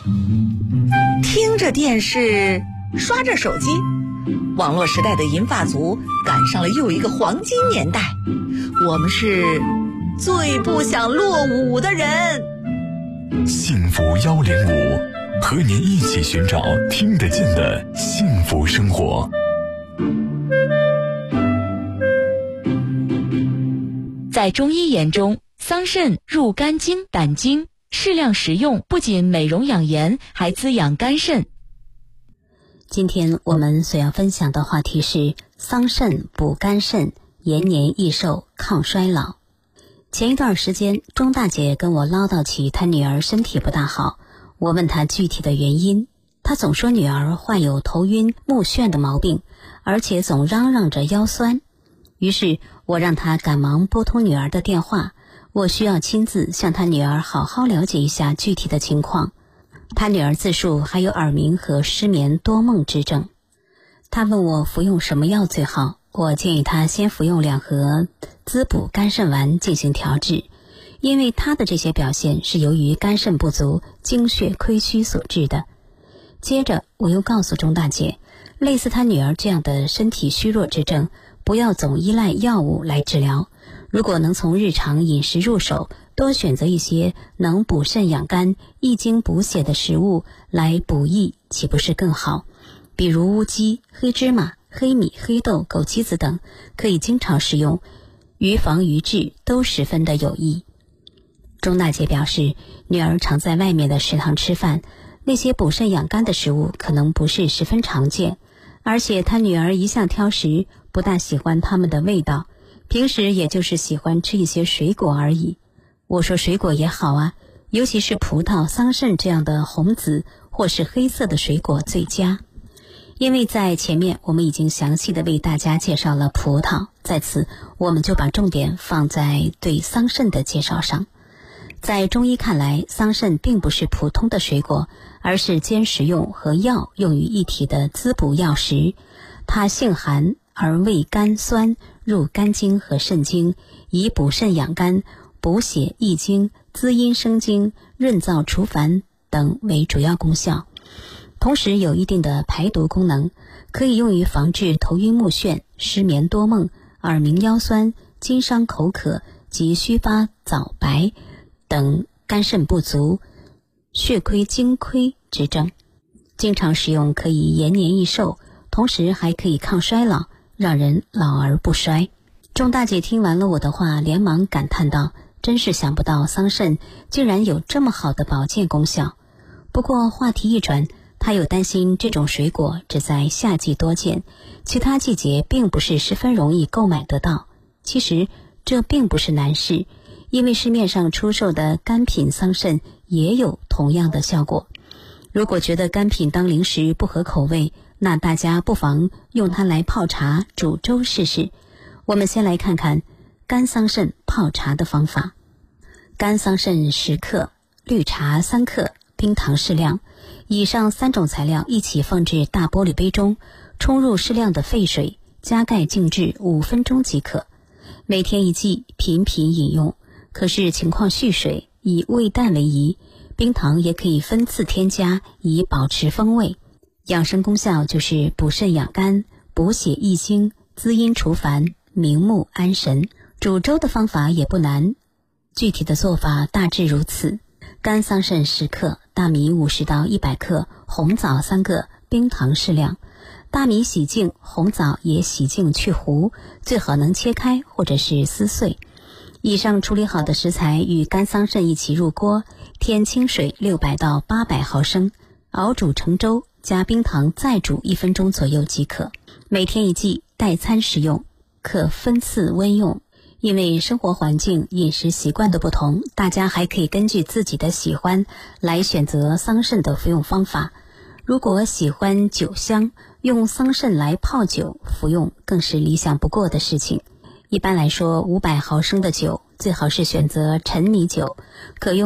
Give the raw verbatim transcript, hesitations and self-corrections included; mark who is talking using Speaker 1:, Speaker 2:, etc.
Speaker 1: 听着电视，刷着手机，网络时代的银发族赶上了又一个黄金年代。我们是最不想落伍的人。
Speaker 2: 幸福幺零五，和您一起寻找听得见的幸福生活。
Speaker 3: 在中医眼中，桑葚入肝经、胆经，适量食用不仅美容养颜，还滋养肝肾。
Speaker 4: 今天我们所要分享的话题是桑葚补肝肾，延年益寿，抗衰老。前一段时间，钟大姐跟我唠叨起她女儿身体不大好，我问她具体的原因，她总说女儿患有头晕目眩的毛病，而且总嚷嚷着腰酸。于是我让她赶忙拨通女儿的电话，我需要亲自向她女儿好好了解一下具体的情况。她女儿自述还有耳鸣和失眠多梦之症。她问我服用什么药最好，我建议她先服用两盒滋补肝肾丸进行调治，因为她的这些表现是由于肝肾不足、精血亏虚所致的。接着我又告诉钟大姐，类似她女儿这样的身体虚弱之症，不要总依赖药物来治疗，如果能从日常饮食入手，多选择一些能补肾养肝、益精补血的食物来补益，岂不是更好？比如乌鸡、黑芝麻、黑米、黑豆、枸杞子等，可以经常食用，于防于治都十分的有益。钟大姐表示，女儿常在外面的食堂吃饭，那些补肾养肝的食物可能不是十分常见，而且她女儿一向挑食，不大喜欢它们的味道，平时也就是喜欢吃一些水果而已。我说水果也好啊，尤其是葡萄、桑葚这样的红紫或是黑色的水果最佳。因为在前面我们已经详细的为大家介绍了葡萄，在此我们就把重点放在对桑葚的介绍上。在中医看来，桑葚并不是普通的水果，而是兼食用和药用于一体的滋补药食。它性寒而味甘酸，入肝经和肾经，以补肾养肝、补血益精、滋阴生津、润燥除烦等为主要功效，同时有一定的排毒功能，可以用于防治头晕目眩、失眠多梦、耳鸣腰酸、津伤口渴及须发早白等肝肾不足、血亏精亏之症。经常食用可以延年益寿，同时还可以抗衰老，让人老而不衰。钟大姐听完了我的话，连忙感叹道，真是想不到桑葚竟然有这么好的保健功效。不过话题一转，她又担心这种水果只在夏季多见，其他季节并不是十分容易购买得到。其实这并不是难事，因为市面上出售的干品桑葚也有同样的效果。如果觉得干品当零食不合口味，那大家不妨用它来泡茶、煮粥试试。我们先来看看干桑葚泡茶的方法。干桑葚十克，绿茶三克，冰糖适量。以上三种材料一起放置大玻璃杯中，冲入适量的沸水，加盖静置五分钟即可。每天一剂，频频饮用。可是情况蓄水，以味淡为宜，冰糖也可以分次添加，以保持风味。养生功效就是补肾养肝、补血益精、滋阴除烦、明目安神。煮粥的方法也不难，具体的做法大致如此：干桑葚十克，大米五十到一百克，红枣三个，冰糖适量。大米洗净，红枣也洗净去核，最好能切开或者是撕碎。以上处理好的食材与干桑葚一起入锅，添清水六百到八百毫升，熬煮成粥，加冰糖再煮一分钟左右即可。每天一剂，代餐食用，可分次温用。因为生活环境、饮食习惯的不同，大家还可以根据自己的喜欢来选择桑葚的服用方法。如果喜欢酒香，用桑葚来泡酒服用更是理想不过的事情。一般来说，五百毫升的酒最好是选择陈米酒，可用